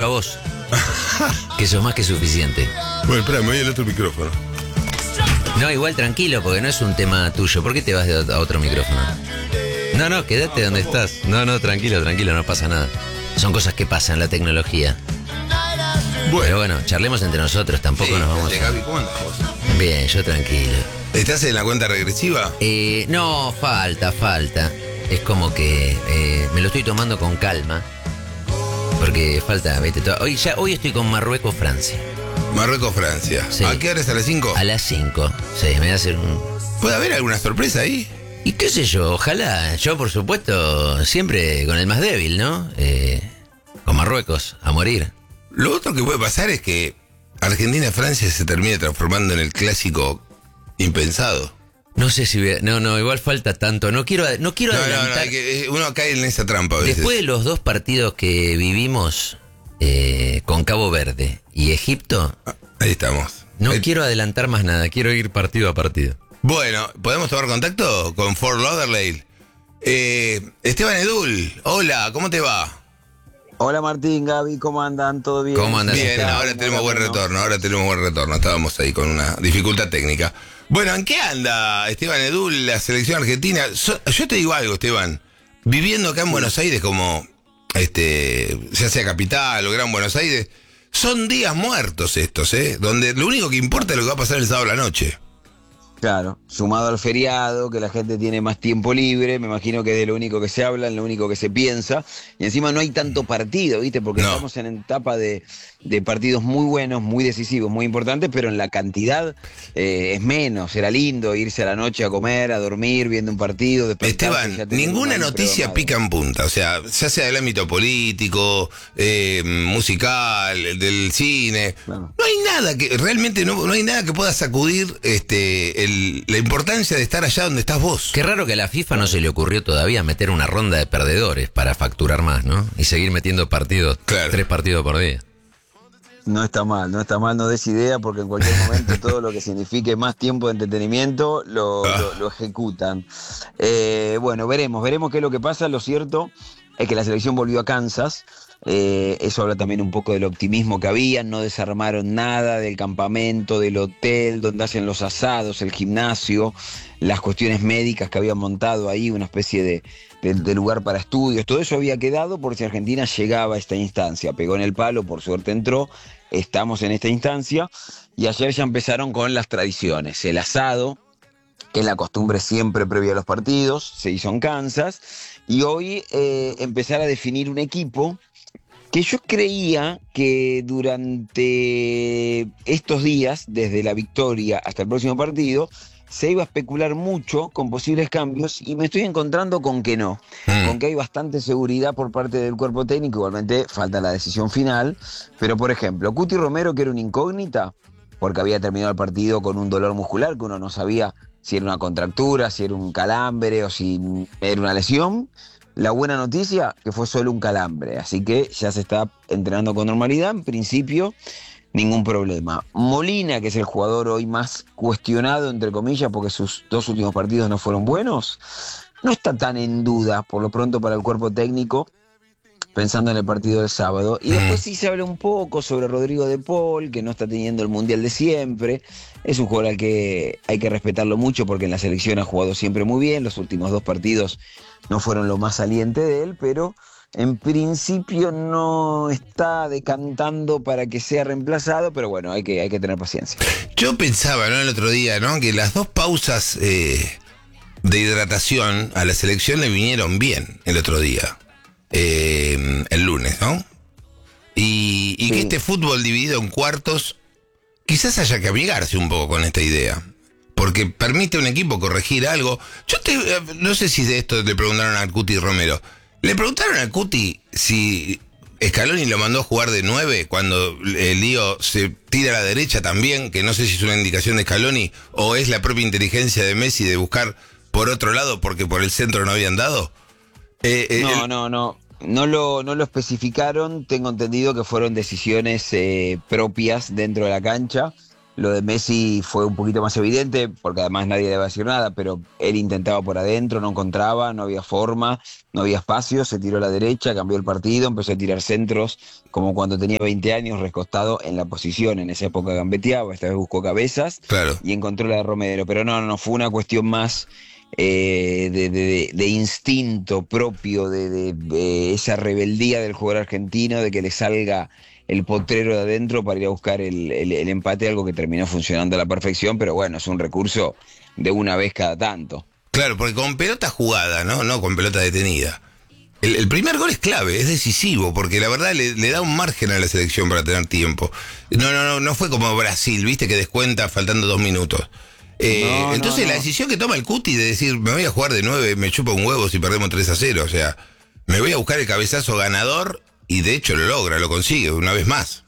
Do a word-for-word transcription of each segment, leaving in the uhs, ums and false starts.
vos. Que sos más que suficiente. Bueno, espera, me voy al otro micrófono. No, igual tranquilo, porque no es un tema tuyo. ¿Por qué te vas de a otro micrófono? No, no, quédate donde estás. No, no, tranquilo, tranquilo, no pasa nada. Son cosas que pasan, la tecnología. Bueno. Pero bueno, charlemos entre nosotros, tampoco Sí, nos vamos dale, a... Gaby, ¿cómo andás vos? Bien, yo tranquilo. ¿Estás en la cuenta regresiva? Eh, no, falta, falta. Es como que eh, me lo estoy tomando con calma. Porque falta, vete, todo. Hoy, ya, hoy estoy con Marruecos-Francia. Marruecos-Francia. Sí. ¿A qué hora es? ¿A las cinco? A las cinco. Sí, me voy a hacer un... ¿Puede haber alguna sorpresa ahí? Y qué sé yo, ojalá. Yo, por supuesto, siempre con el más débil, ¿no? Eh, con Marruecos, a morir. Lo otro que puede pasar es que Argentina-Francia se termine transformando en el clásico impensado. No sé si... voy a- No, no, igual falta tanto. No quiero, no quiero No, no, no, adelantar... hay que- eh, uno cae en esa trampa a veces. Después de los dos partidos que vivimos eh, con Cabo Verde y Egipto, Ah, ahí estamos. no Eh, quiero adelantar más nada. Quiero ir partido a partido. Bueno, ¿podemos tomar contacto con Fort Lauderdale? Eh, Esteban Edul, hola, ¿cómo te va? Hola Martín, Gaby, ¿cómo andan? ¿Todo bien? ¿Cómo andas, Bien, Esteban? ahora tenemos buen Bueno. retorno, ahora tenemos buen retorno. Estábamos ahí con una dificultad técnica. Bueno, ¿en qué anda Esteban Edul, la selección argentina? So- yo te digo algo, Esteban. Viviendo acá en Buenos Aires como, este, ya sea capital o Gran Buenos Aires, son días muertos estos, ¿eh? Donde lo único que importa es lo que va a pasar el sábado a la noche. Claro, sumado al feriado, que la gente tiene más tiempo libre, me imagino que es de lo único que se habla, en lo único que se piensa, y encima no hay tanto partido, ¿viste? Porque No. estamos en etapa de, de partidos muy buenos, muy decisivos, muy importantes, pero en la cantidad eh, es menos, era lindo irse a la noche a comer, a dormir, viendo un partido, despertarse, Esteban, ya tener ninguna un año noticia programado. pica en punta, o sea, ya sea del ámbito político, eh, musical, del cine, Claro. no hay nada que, realmente no, no hay nada que pueda sacudir este, el- la importancia de estar allá donde estás vos. Qué raro que a la FIFA no se le ocurrió todavía meter una ronda de perdedores para facturar más, ¿no? Y seguir metiendo partidos, Claro. tres partidos por día. No está mal, no está mal, no des idea, porque en cualquier momento todo lo que signifique más tiempo de entretenimiento lo, Ah. lo- lo ejecutan. Eh, bueno, veremos, veremos qué es lo que pasa. Lo cierto es que la selección volvió a Kansas. Eh, eso habla también un poco del optimismo que había. No desarmaron nada del campamento, del hotel donde hacen los asados, el gimnasio, las cuestiones médicas que habían montado ahí, una especie de, de- de lugar para estudios. Todo eso había quedado por si Argentina llegaba a esta instancia. Pegó en el palo, por suerte entró. Estamos en esta instancia y ayer ya empezaron con las tradiciones. El asado, que es la costumbre siempre previa a los partidos, se hizo en Kansas, y hoy eh, empezar a definir un equipo que yo creía que durante estos días, desde la victoria hasta el próximo partido, se iba a especular mucho con posibles cambios, y me estoy encontrando con que no, Mm. con que hay bastante seguridad por parte del cuerpo técnico. Igualmente falta la decisión final, pero por ejemplo, Cuti Romero, que era una incógnita, porque había terminado el partido con un dolor muscular que uno no sabía si era una contractura, si era un calambre o si era una lesión. La buena noticia, que fue solo un calambre, así que ya se está entrenando con normalidad, en principio ningún problema. Molina, que es el jugador hoy más cuestionado, entre comillas, porque sus dos últimos partidos no fueron buenos, no está tan en duda, por lo pronto, para el cuerpo técnico, pensando en el partido del sábado. Y después sí se habla un poco sobre Rodrigo de Paul, que no está teniendo el mundial de siempre. Es un jugador al que hay que respetarlo mucho, porque en la selección ha jugado siempre muy bien. Los últimos dos partidos no fueron lo más saliente de él, pero en principio no está decantando para que sea reemplazado, pero bueno, hay que, hay que tener paciencia. Yo pensaba, ¿no? El otro día, ¿no? Que las dos pausas eh, de hidratación a la selección le vinieron bien el otro día. Eh, el lunes, ¿no? Y, y Sí. que este fútbol dividido en cuartos, quizás haya que amigarse un poco con esta idea. Porque permite a un equipo corregir algo. Yo te, eh, no sé si de esto le preguntaron a Cuti Romero. Le preguntaron a Cuti si Scaloni lo mandó a jugar de nueve cuando el lío se tira a la derecha también, que no sé si es una indicación de Scaloni o es la propia inteligencia de Messi de buscar por otro lado porque por el centro no habían dado. Eh, eh, No, el- no, no. No lo, no lo especificaron. Tengo entendido que fueron decisiones eh, propias dentro de la cancha. Lo de Messi fue un poquito más evidente, porque además nadie debe decir nada, pero él intentaba por adentro, no encontraba, no había forma, no había espacio, se tiró a la derecha, cambió el partido, empezó a tirar centros, como cuando tenía veinte años, recostado en la posición. En esa época gambeteaba, esta vez buscó cabezas, Claro. y encontró la de Romero. Pero no, no, no, fue una cuestión más eh, de, de- de instinto propio, de, de- de esa rebeldía del jugador argentino, de que le salga el potrero de adentro para ir a buscar el, el- el empate, algo que terminó funcionando a la perfección, pero bueno, es un recurso de una vez cada tanto. Claro, porque con pelota jugada, ¿no? No con pelota detenida. El, el primer gol es clave, es decisivo, porque la verdad le, le da un margen a la selección para tener tiempo. No, no, no, no fue como Brasil, viste, que descuenta faltando dos minutos. Eh, No, no, entonces no. la decisión que toma el Cuti de decir, me voy a jugar de nueve, me chupa un huevo si perdemos tres a cero, o sea, me voy a buscar el cabezazo ganador, y de hecho lo logra, lo consigue una vez más.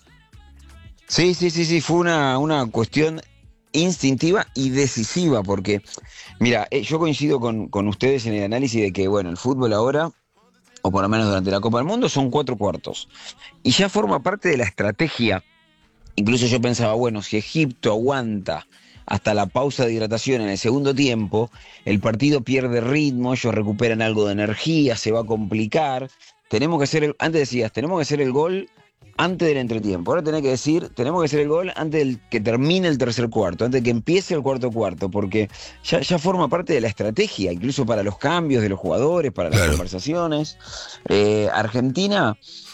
Sí, sí, sí, sí, fue una, una cuestión instintiva y decisiva, porque, mira, eh, yo coincido con, con ustedes en el análisis de que, bueno, el fútbol ahora, o por lo menos durante la Copa del Mundo, son cuatro cuartos. Y ya forma parte de la estrategia. Incluso yo pensaba, bueno, si Egipto aguanta hasta la pausa de hidratación en el segundo tiempo, el partido pierde ritmo, ellos recuperan algo de energía, se va a complicar. Tenemos que hacer, el, antes decías, tenemos que hacer el gol antes del entretiempo. Ahora tenés que decir, tenemos que hacer el gol antes del que termine el tercer cuarto, antes de que empiece el cuarto cuarto, porque ya, ya forma parte de la estrategia, incluso para los cambios de los jugadores, para las Claro. conversaciones. Eh, Argentina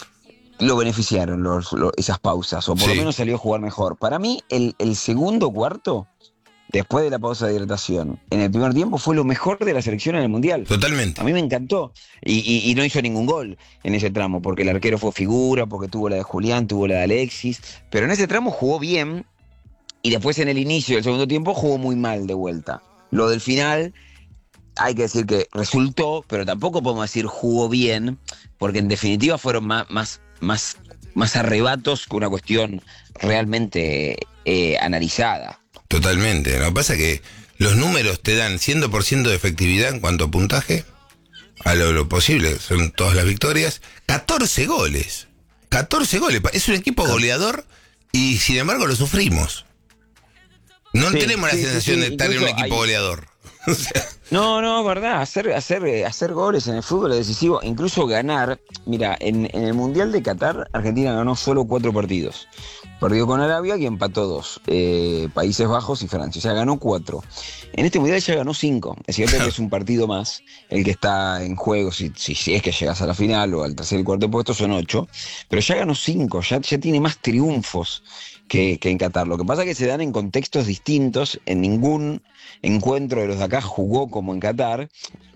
lo beneficiaron los, los- esas pausas, o por Sí. lo menos salió a jugar mejor. Para mí, el, el segundo cuarto, después de la pausa de hidratación, en el primer tiempo fue lo mejor de la selección en el Mundial. Totalmente. A mí me encantó. Y, y- y no hizo ningún gol en ese tramo, porque el arquero fue figura, porque tuvo la de Julián, tuvo la de Alexis. Pero en ese tramo jugó bien, y después en el inicio del segundo tiempo jugó muy mal de vuelta. Lo del final, hay que decir que resultó, pero tampoco podemos decir jugó bien, porque en definitiva fueron más, más, más, más arrebatos que una cuestión realmente eh, analizada. Totalmente. Lo que pasa es que los números te dan cien por ciento de efectividad en cuanto a puntaje, a lo, lo posible, son todas las victorias. catorce goles. catorce goles. Es un equipo goleador y sin embargo lo sufrimos. No Sí, tenemos sí, la sí, sensación sí. de estar en un Incluso equipo hay- goleador. O sea, No, no, verdad, hacer, hacer, eh, hacer goles en el fútbol es decisivo, incluso ganar. Mira, en, en el Mundial de Qatar, Argentina ganó solo cuatro partidos. Perdió con Arabia y empató dos, eh, Países Bajos y Francia, o sea, ganó cuatro. En este Mundial ya ganó cinco, es cierto que es un partido más el que está en juego, si, si, si es que llegas a la final o al tercer y cuarto puesto son ocho, pero ya ganó cinco, ya, ya tiene más triunfos que, que en Qatar. Lo que pasa es que se dan en contextos distintos, en ningún encuentro de los de acá jugó como en Qatar,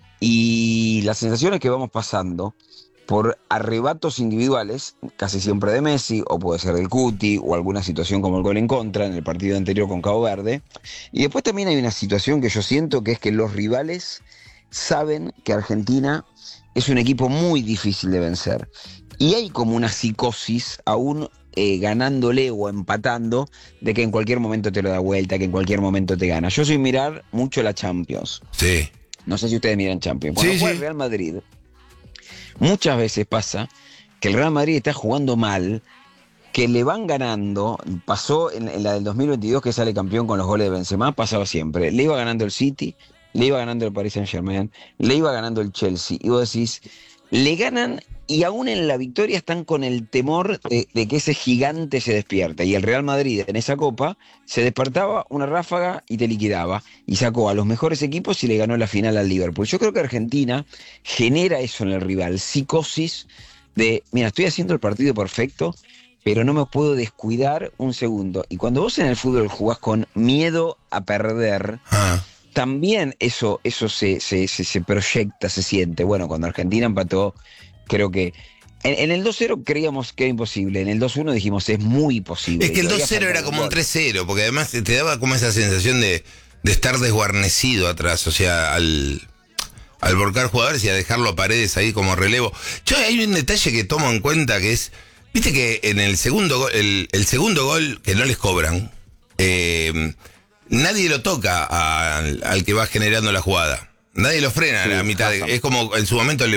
y las sensaciones que vamos pasando por arrebatos individuales, casi siempre de Messi, o puede ser del Cuti, o alguna situación como el gol en contra en el partido anterior con Cabo Verde. Y después también hay una situación que yo siento, que es que los rivales saben que Argentina es un equipo muy difícil de vencer. Y hay como una psicosis, aún eh, ganándole o empatando, de que en cualquier momento te lo da vuelta, que en cualquier momento te gana. Yo soy mirar mucho la Champions. sí. No sé si ustedes miran Champions. Cuando Sí, juega sí. el Real Madrid, muchas veces pasa que el Real Madrid está jugando mal, que le van ganando. Pasó en, en la del dos mil veintidós, que sale campeón con los goles de Benzema, pasaba siempre. Le iba ganando el City, le iba ganando el Paris Saint-Germain, le iba ganando el Chelsea. Y vos decís, le ganan y aún en la victoria están con el temor de, de que ese gigante se despierta. Y el Real Madrid en esa copa se despertaba una ráfaga y te liquidaba. Y sacó a los mejores equipos y le ganó la final al Liverpool. Yo creo que Argentina genera eso en el rival, psicosis de, mira, estoy haciendo el partido perfecto, pero no me puedo descuidar un segundo. Y cuando vos en el fútbol jugás con miedo a perder, Ah, también eso, eso se, se, se, se proyecta, se siente. Bueno, cuando Argentina empató, creo que... En, en el dos cero creíamos que era imposible, en el dos uno dijimos es muy posible. es que el Y todavía dos cero falta era como un gol. tres cero, porque además te daba como esa sensación de, de estar desguarnecido atrás, o sea, al, al volcar jugadores y a dejarlo a Paredes ahí como relevo. Yo hay un detalle que tomo en cuenta que es, viste que en el segundo gol, el, el segundo gol que no les cobran, eh, nadie lo toca a- al, al que va generando la jugada. Nadie lo frena Sí, a la mitad. de- Hazard. es como en su momento le,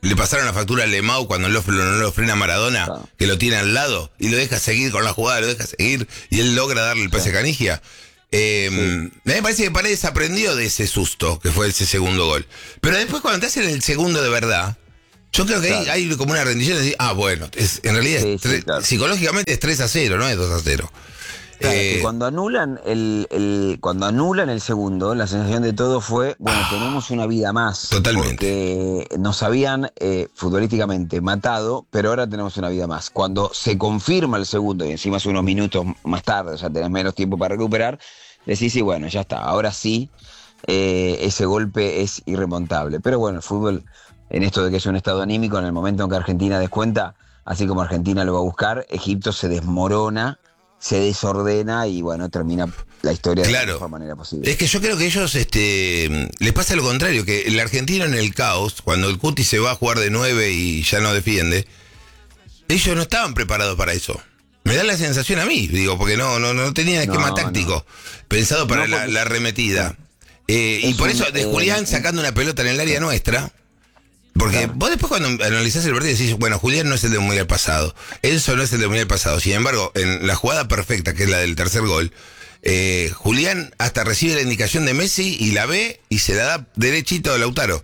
le pasaron la factura a Lemau cuando no lo, no lo frena Maradona, claro. que lo tiene al lado y lo deja seguir con la jugada, lo deja seguir y él logra darle el pase a Canigia. Eh, sí. Me parece que Paredes aprendió de ese susto que fue ese segundo gol. Pero después cuando te hacen el segundo de verdad, yo creo que claro. hay, hay como una rendición de decir, ah, bueno, es, en realidad sí, es tres, sí, claro. psicológicamente es tres a cero, no es dos a cero. Claro, eh, que cuando anulan el, el cuando anulan el segundo, la sensación de todo fue, bueno, ah, tenemos una vida más. Totalmente. Porque nos habían eh, futbolísticamente matado, pero ahora tenemos una vida más. Cuando se confirma el segundo, y encima hace unos minutos más tarde, o sea, tenés menos tiempo para recuperar, decís, sí, bueno, ya está, ahora sí, eh, ese golpe es irremontable. Pero bueno, el fútbol, en esto de que es un estado anímico, en el momento en que Argentina descuenta, así como Argentina lo va a buscar, Egipto se desmorona, se desordena y bueno, termina la historia claro. de la mejor manera posible. Es que yo creo que ellos, este, les pasa lo contrario, que el argentino en el caos, cuando el Cuti se va a jugar de nueve y ya no defiende, ellos no estaban preparados para eso. Me da la sensación a mí, digo, porque no, no, no tenían esquema no, táctico no. pensado para no, porque, la, la arremetida. Eh, y por un, eso, de eh, Julián sacando una pelota en el área nuestra. Porque claro. vos después cuando analizás el partido decís, bueno, Julián no es el del Mundial pasado, Enzo no es el del Mundial pasado, sin embargo, en la jugada perfecta, que es la del tercer gol, eh, Julián hasta recibe la indicación de Messi y la ve y se la da derechito a Lautaro.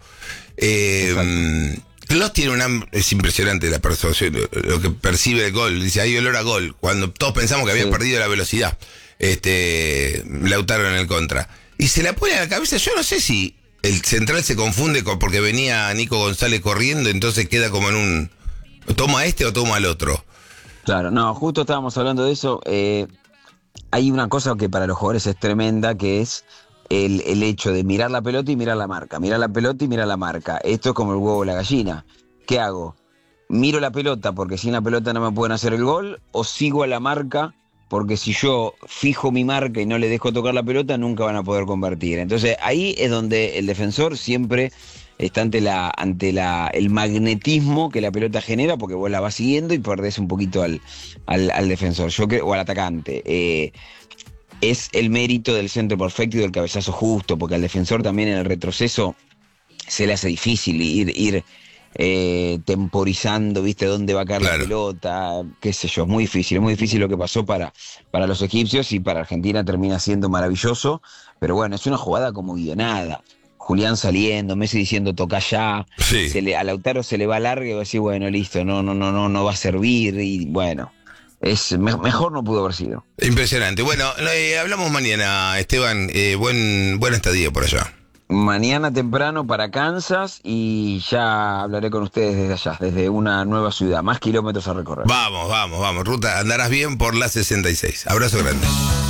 Eh, Klos tiene una... es impresionante la percepción, lo que percibe el gol, dice, hay olor a gol, cuando todos pensamos que había sí. perdido la velocidad, este Lautaro en el contra. Y se la pone a la cabeza, yo no sé si... el central se confunde con, porque venía Nico González corriendo, entonces queda como en un... ¿toma este o toma al otro? Claro, no, justo estábamos hablando de eso. Eh, hay una cosa que para los jugadores es tremenda, que es el, el hecho de mirar la pelota y mirar la marca. Mirar la pelota y mirar la marca. Esto es como el huevo o la gallina. ¿Qué hago? ¿Miro la pelota porque sin la pelota no me pueden hacer el gol? ¿O sigo a la marca? Porque si yo fijo mi marca y no le dejo tocar la pelota, nunca van a poder convertir. Entonces ahí es donde el defensor siempre está ante la ante la el magnetismo que la pelota genera, porque vos la vas siguiendo y perdés un poquito al, al, al defensor yo creo, o al atacante. Eh, es el mérito del centro perfecto y del cabezazo justo, porque al defensor también en el retroceso se le hace difícil ir... ir Eh, temporizando, viste, dónde va a caer claro. la pelota, qué sé yo, es muy difícil, es muy difícil lo que pasó para, para los egipcios, y para Argentina termina siendo maravilloso, pero bueno, es una jugada como guionada. Julián saliendo, Messi diciendo toca ya, sí. se le, a Lautaro se le va largo y va a decir, bueno, listo, no, no, no, no, no va a servir, y bueno, es me, mejor no pudo haber sido. Impresionante. Bueno, eh, hablamos mañana, Esteban, eh, buen, buen estadía por allá. Mañana temprano para Kansas y ya hablaré con ustedes desde allá, desde una nueva ciudad, más kilómetros a recorrer. Vamos, vamos, vamos, ruta, andarás bien por la sesenta y seis. Abrazo grande.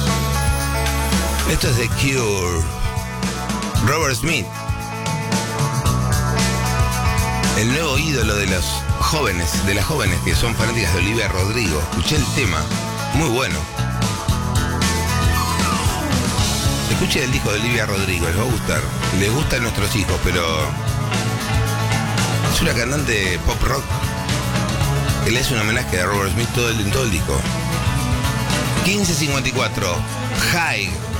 Esto es The Cure. Robert Smith. El nuevo ídolo de los jóvenes, de las jóvenes que son fanáticas de Olivia Rodrigo. Escuché el tema, muy bueno. Escuchen el disco de Olivia Rodrigo, les va a gustar. Les gustan nuestros hijos, pero es una cantante pop rock que le hace un homenaje a Robert Smith todo el, en todo el disco. quince cincuenta y cuatro, High.